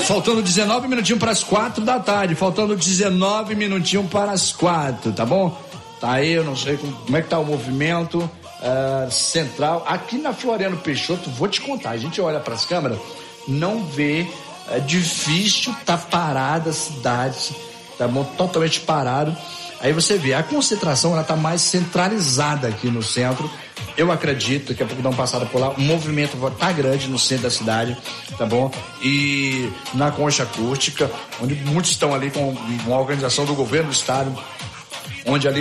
Faltando 19 minutinhos para as 4 da tarde. Faltando 19 minutinhos para as 4, tá bom? Tá aí, eu não sei como é que tá o movimento central. Aqui na Floriano Peixoto, vou te contar, a gente olha para as câmeras, não vê, é difícil, tá parada a cidade, tá bom? Totalmente parado. Aí você vê, a concentração ela tá mais centralizada aqui no centro. Eu acredito, daqui a pouco dá uma passada por lá, o movimento tá grande no centro da cidade, tá bom? E na concha acústica, onde muitos estão ali com uma organização do governo do estado, onde ali